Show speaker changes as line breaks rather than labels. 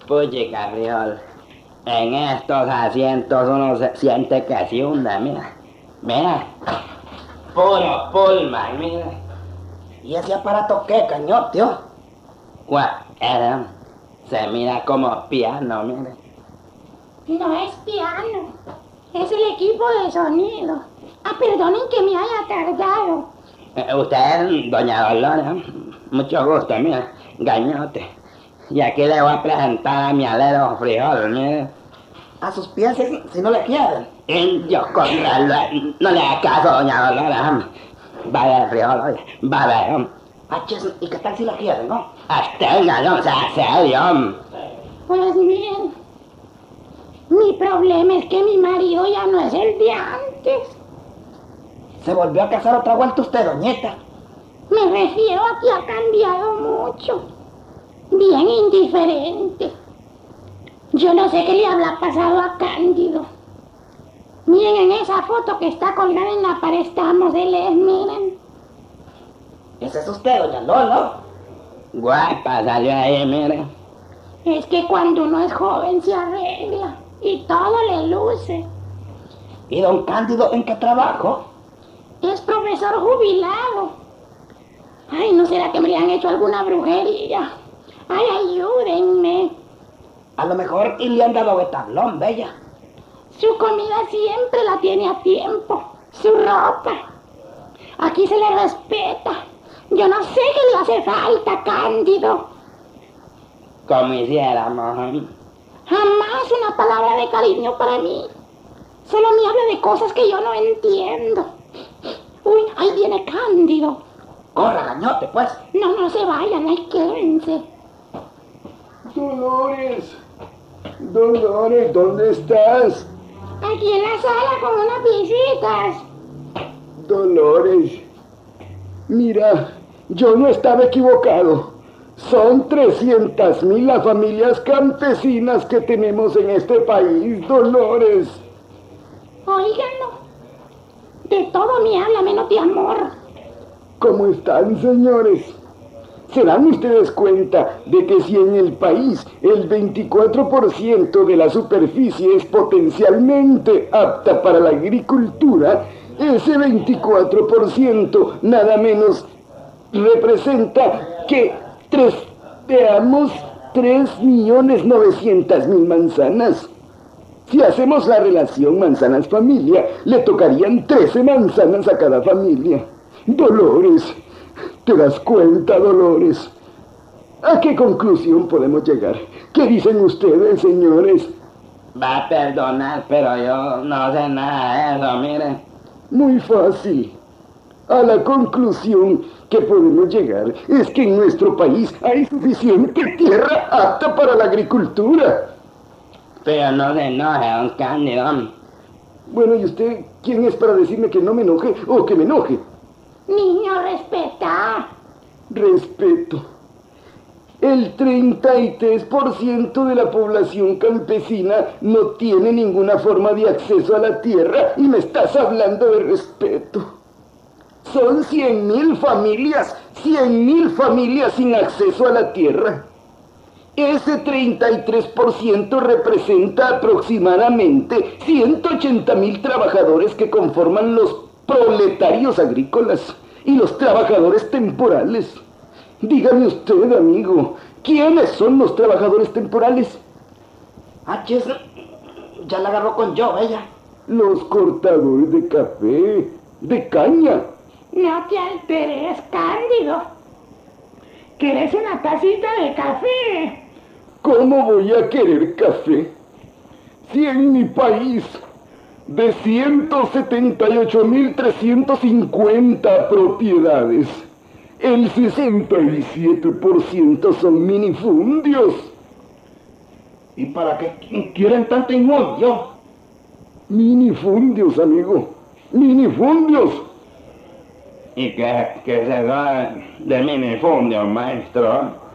Puchica, frijol. En estos asientos uno se siente que se hunde, mira. Mira. Puro Pullman, mira.
¿Y ese aparato qué, cañotio?
Se mira como piano, mire.
No es piano, es el equipo de sonido. Perdonen que me haya tardado.
Usted, doña Dolores, mucho gusto, mire, Gañote. Y aquí le voy a presentar a mi alero frijol, mire.
A sus pies si no le quieren.
Indio no le haga caso, doña Dolores. Vale, frijol, oye, vale.
¿Y qué tal si la quieren, no?
Abstenga, no sea serio.
Pues bien, mi problema es que mi marido ya no es el de antes.
¿Se volvió a casar otra vuelta usted, doñeta?
Me refiero a que ha cambiado mucho. Bien indiferente. Yo no sé qué le habrá pasado a Cándido. Miren, en esa foto que está colgada en la pared estamos él es, miren.
¿Ese es usted, doña Lolo?
Guapa salió ahí, mire.
Es que cuando uno es joven se arregla y todo le luce.
¿Y don Cándido en qué trabajo?
Es profesor jubilado. Ay, ¿no será que me le han hecho alguna brujería? Ay, ayúdenme.
A lo mejor y le han dado betablón, bella.
Su comida siempre la tiene a tiempo. Su ropa. Aquí se le respeta. Yo no sé qué le hace falta, Cándido.
Como hiciéramos.
Jamás una palabra de cariño para mí. Solo me habla de cosas que yo no entiendo. Uy, ahí viene Cándido.
Corra, Gañote, pues.
No se vayan, ahí quédense.
Dolores, Dolores, ¿dónde estás?
Aquí en la sala con unas visitas.
Dolores, mira, yo no estaba equivocado. Son 300,000 las familias campesinas que tenemos en este país, Dolores.
Óiganlo. De todo me habla menos de amor.
¿Cómo están, señores? ¿Se dan ustedes cuenta de que si en el país el 24% de la superficie es potencialmente apta para la agricultura, ese 24% nada menos representa que 3.900.000 manzanas? Si hacemos la relación manzanas-familia, le tocarían 13 manzanas a cada familia. Dolores, ¿te das cuenta, Dolores? ¿A qué conclusión podemos llegar? ¿Qué dicen ustedes, señores?
Va a perdonar, pero yo no sé nada de eso, mire.
Muy fácil. A la conclusión que podemos llegar es que en nuestro país hay suficiente tierra apta para la agricultura.
Pero no se enoje, don Cándido.
Bueno, ¿y usted quién es para decirme que no me enoje o que me enoje?
Niño, respeta.
Respeto. El 33% de la población campesina no tiene ninguna forma de acceso a la tierra y me estás hablando de respeto. Son 100,000 familias, 100,000 familias sin acceso a la tierra. Ese 33% representa aproximadamente 180,000 trabajadores que conforman los proletarios agrícolas y los trabajadores temporales. Dígame usted, amigo, ¿quiénes son los trabajadores temporales?
Ya la agarró con yo, bella.
Los cortadores de café, de caña.
No te alteres, Cándido. ¿Quieres una tacita de café?
¿Cómo voy a querer café? Si en mi país de 178,350 propiedades, el 67% son minifundios.
¿Y para qué quieren tanto inmundio?
Minifundios, amigo. Minifundios.
¿Y qué se da de minifundio, maestro?